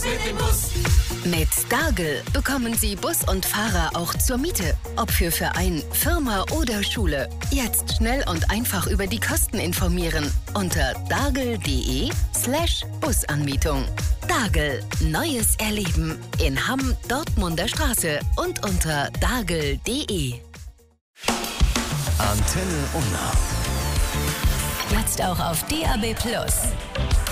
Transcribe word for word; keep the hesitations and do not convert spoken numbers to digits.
mit dem Bus. Mit Dargel bekommen Sie Bus und Fahrer auch zur Miete. Ob für Verein, Firma oder Schule. Jetzt schnell und einfach über die Kosten informieren. Unter dargel.de slash Busanmietung. Dargel. Neues Erleben. In Hamm, Dortmunder Straße und unter dargel punkt de. Antenne Unna. Jetzt auch auf D A B Plus.